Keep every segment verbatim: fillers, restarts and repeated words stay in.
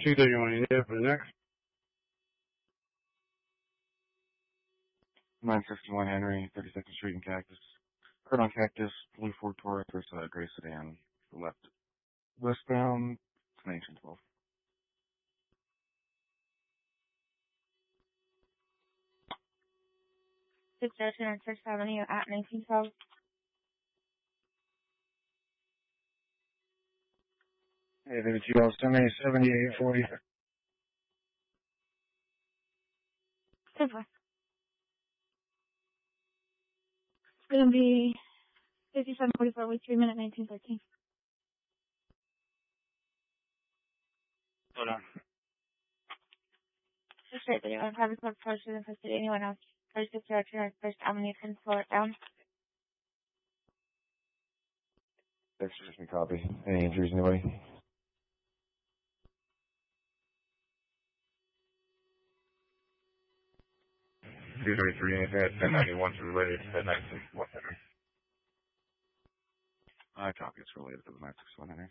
two thirty-one India for the next. nine fifty-one Henry, thirty-second Street in Cactus. Card on Cactus, blue Ford Taurus, there's a gray sedan. Left westbound, nineteen twelve. six oh two First Avenue at nineteen twelve. Hey, David, G L seventy-eight forty. Super. It's going to be fifty-seven forty-four with three minute nineteen thirteen. Hold on. Just right there. I'm having some approaches and posted anyone else. thirty-six oh two First Avenue can slow it down. That's just me copy. Any injuries, anybody? two thirty-three, anything at ten ninety-one is related to ten ninety-six one Henry. I copy, it's related to the nine six one Henry.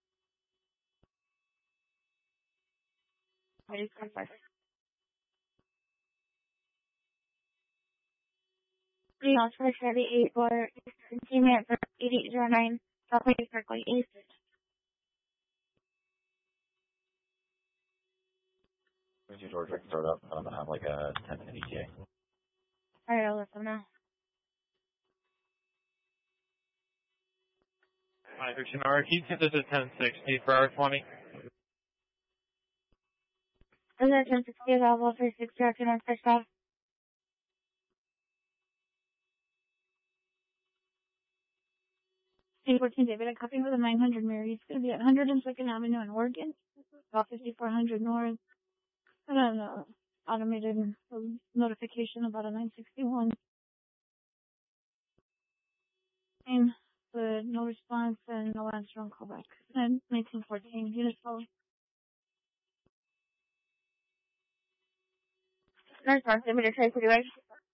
Ready for five. Three also for Chevy eight for fifteen minutes for eighty-eight oh nine. South Lake Berkeley East. Where's your door direct start up? I'm gonna have like a ten minute E T A. Alright, I'll let them know. Hi, Huchinara. Can you set this at ten sixty for hour twenty? Is that ten sixty available for six oh two First Ave? Hey, fourteen David, I'm copying for the nine hundred Mary. It's going to be at one hundred second Avenue in Oregon. About fifty-four hundred North. I don't know. Automated notification about a nine sixty-one. And the no response and no answer on callback. And nineteen fourteen, unit following. No response, I'm going to try to do it.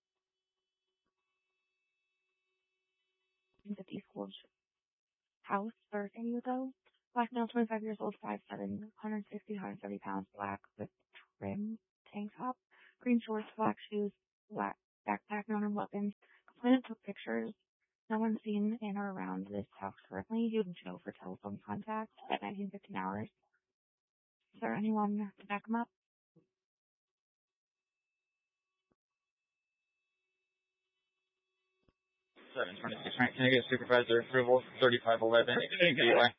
At the school's house for any of those. Black male, twenty-five years old, five seven, one sixty, one seventy pounds, black with trim tank top, green shorts, black shoes, black backpack, no known weapons. Complainant took pictures. No one's seen in or around this house currently. You can show for telephone contact at nineteen fifteen hours. Is there anyone to back him up? seven twenty-six, right? Can I get supervisor approval? thirty-five eleven, Gateway.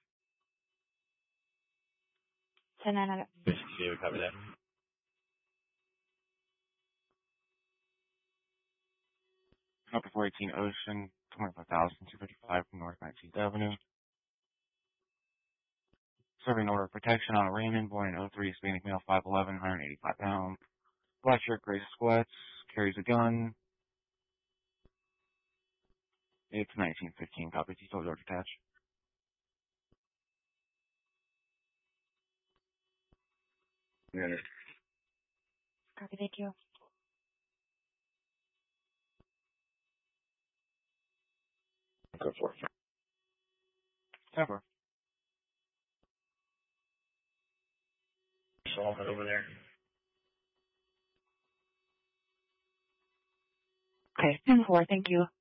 ten nine out of Yeah, we cover that. Up to four eighteen Ocean, twenty-five thousand two fifty-five from North nineteenth Avenue. Serving order of protection on a Raymond, born in oh three, Hispanic male, five eleven, one eighty-five pounds. Black shirt, gray sweats, carries a gun. It's nineteen fifteen, copy, details are attached. Yeah. Copy, thank you. Go for it. Temper. Solve it over there. Okay, ten four, thank you.